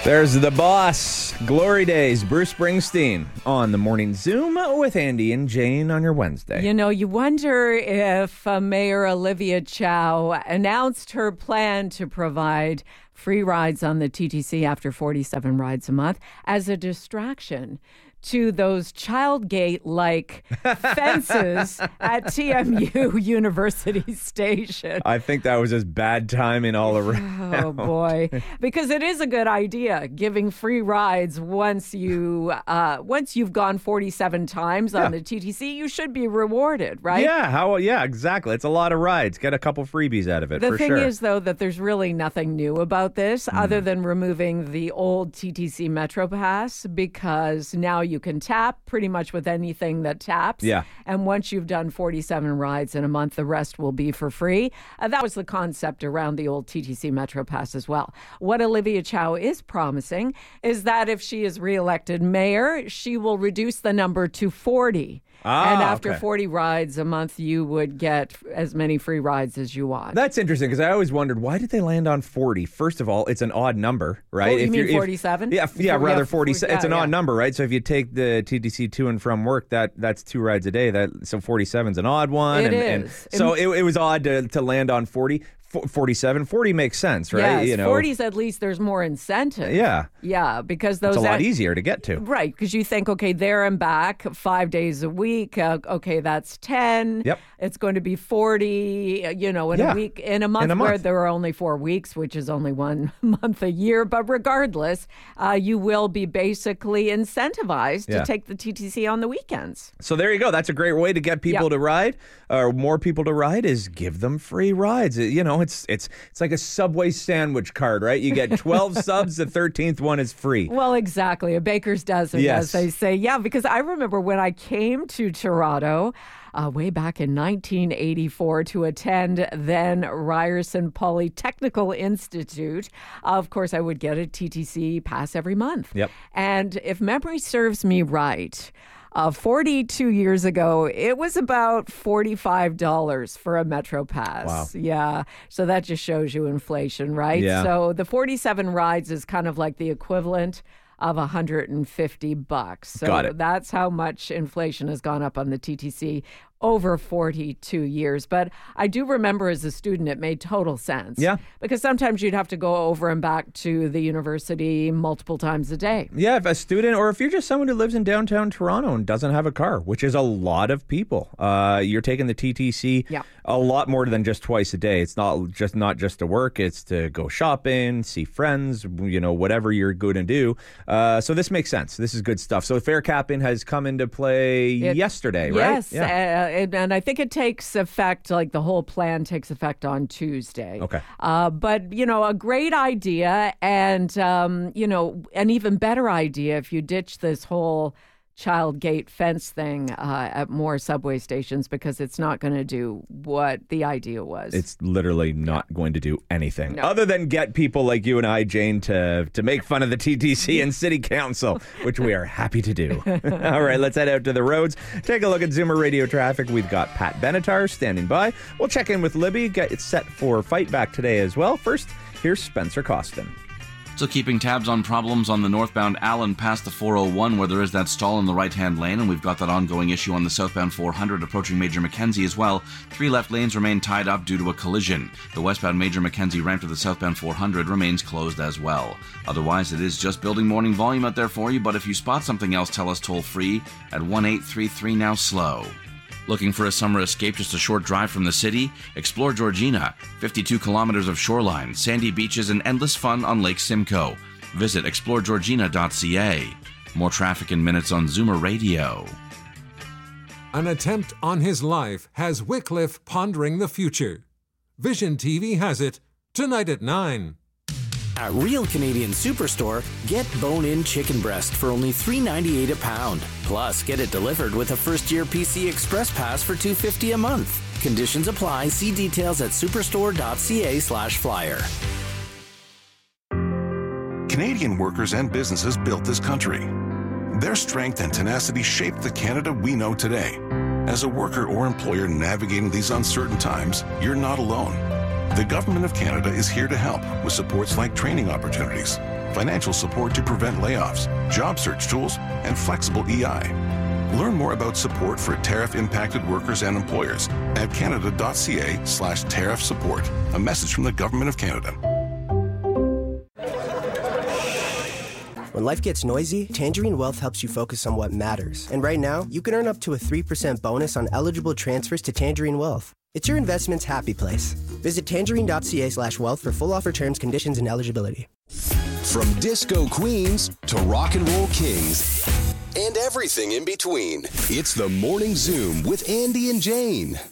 There's the boss. Glory Days. Bruce Springsteen on the Morning Zoom with Andy and Jane on your Wednesday. You know, you wonder if Mayor Olivia Chow announced her plan to provide free rides on the TTC after 47 rides a month as a distraction to those Childgate-like fences at TMU University Station. I think that was just bad timing all around. Oh, boy. Because it is a good idea, giving free rides once you've gone 47 times on the TTC, you should be rewarded, right? Yeah, exactly. It's a lot of rides. Get a couple freebies out of it, The for sure. thing is, though, that there's really nothing new about this other than removing the old TTC Metro Pass, because now you can tap pretty much with anything that taps. Yeah. And once you've done 47 rides in a month, the rest will be for free. That was the concept around the old TTC Metro Pass as well. What Olivia Chow is promising is that if she is reelected mayor, she will reduce the number to 40. And after 40 rides a month, you would get as many free rides as you want. That's interesting, because I always wondered, why did they land on 40? First of all, it's an odd number, right? Oh, you mean 47? Yeah, rather 40. It's an odd number, right? So if you take the TTC to and from work, that's 2 rides a day. So 47 is an odd one. It and is. So it was odd to land on 40. 47, 40 makes sense, right? Yes, 40's at least there's more incentive. Yeah. Yeah, because those... It's a lot easier to get to. Right, because you think, okay, there and back, 5 days a week, okay, that's 10. Yep. It's going to be 40, in a week, in a month where there are only 4 weeks, which is only 1 month a year. But regardless, you will be basically incentivized to take the TTC on the weekends. So there you go. That's a great way to get people to ride, or more people to ride, is give them free rides. It's like a Subway sandwich card, right? You get 12 subs, the 13th one is free. Well, exactly. A baker's dozen, as they say. Yeah, because I remember when I came to Toronto way back in 1984 to attend then Ryerson Polytechnical Institute. Of course, I would get a TTC pass every month. Yep. And if memory serves me right, 42 years ago, it was about $45 for a Metro Pass. Wow. Yeah. So that just shows you inflation, right? Yeah. So the 47 rides is kind of like the equivalent of $150. So Got it. That's how much inflation has gone up on the TTC over 42 years. But I do remember as a student, it made total sense. Yeah. Because sometimes you'd have to go over and back to the university multiple times a day. Yeah, if a student, or if you're just someone who lives in downtown Toronto and doesn't have a car, which is a lot of people, you're taking the TTC a lot more than just twice a day. It's not just to work, it's to go shopping, see friends, whatever you're going to do. So this makes sense. This is good stuff. So fare capping has come into play yesterday, right? Yes. Yeah. And I think it takes effect, like the whole plan takes effect on Tuesday. Okay. But, a great idea, and, an even better idea if you ditch this whole Childgate fence thing at more subway stations, because it's not going to do what the idea was. It's literally not going to do anything other than get people like you and I, Jane, to make fun of the TTC and City Council, which we are happy to do. All right, let's head out to the roads. Take a look at Zoomer Radio traffic. We've got Pat Benatar standing by. We'll check in with Libby, get it set for Fight Back today as well. First, here's Spencer Costin. So keeping tabs on problems on the northbound Allen past the 401, where there is that stall in the right-hand lane, and we've got that ongoing issue on the southbound 400 approaching Major Mackenzie as well. 3 left lanes remain tied up due to a collision. The westbound Major Mackenzie ramp to the southbound 400 remains closed as well. Otherwise, it is just building morning volume out there for you, but if you spot something else, tell us toll-free at 1-833 now slow. Looking for a summer escape just a short drive from the city? Explore Georgina. 52 kilometers of shoreline, sandy beaches, and endless fun on Lake Simcoe. Visit exploregeorgina.ca. More traffic in minutes on Zoomer Radio. An attempt on his life has Wycliffe pondering the future. Vision TV has it tonight at 9. At Real Canadian Superstore, get bone-in chicken breast for only $3.98 a pound. Plus, get it delivered with a first-year PC Express Pass for $2.50 a month. Conditions apply. See details at superstore.ca/flyer. Canadian workers and businesses built this country. Their strength and tenacity shaped the Canada we know today. As a worker or employer navigating these uncertain times, you're not alone. The Government of Canada is here to help with supports like training opportunities, financial support to prevent layoffs, job search tools, and flexible EI. Learn more about support for tariff-impacted workers and employers at canada.ca/tariff support. A message from the Government of Canada. When life gets noisy, Tangerine Wealth helps you focus on what matters. And right now, you can earn up to a 3% bonus on eligible transfers to Tangerine Wealth. It's your investment's happy place. Visit tangerine.ca/wealth for full offer terms, conditions, and eligibility. From disco queens to rock and roll kings and everything in between, it's the Morning Zoom with Andy and Jane.